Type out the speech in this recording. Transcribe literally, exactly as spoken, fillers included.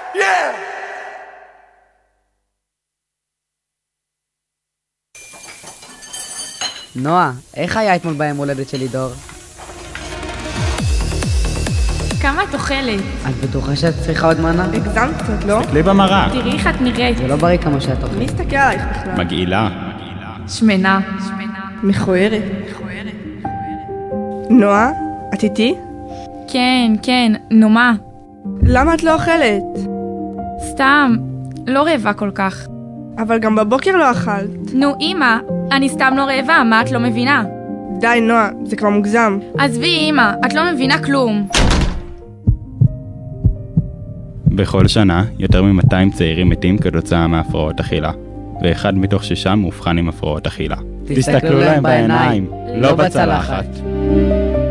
נועה, איך היה אתמול ביום הולדת שלי דור? כמה את אוכלת? את בטוחה שאת צריכה עוד מנה? הגזמת קצת, לא? תסתכלי במראה. תראי איך את נראית. זה לא בריא כמו שאת אוכלת. מי הסתכל עלייך בכלל? מגעילה. שמנה. מכוערת. נועה, את איתי? כן, כן, נו מה? למה את לא אוכלת? סתם, לא רעבה כל כך. אבל גם בבוקר לא אכלת. נו אמא, אני סתם לא רעבה, מה את לא מבינה? די נועה, זה כבר מוגזם. עזבי אמא, את לא מבינה כלום. בכל שנה, יותר מ-מאתיים צעירים מתים כתוצאה מהפרעות אכילה, ואחד מתוך שישה מאובחן עם הפרעות אכילה. תסתכלו להם בעיניים, לא בצלחת.